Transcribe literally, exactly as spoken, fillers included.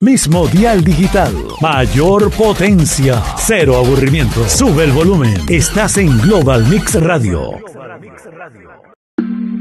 Mismo dial digital. Mayor potencia. Cero aburrimiento. Sube el volumen. Estás en Global Mix Radio. Global Mix Radio.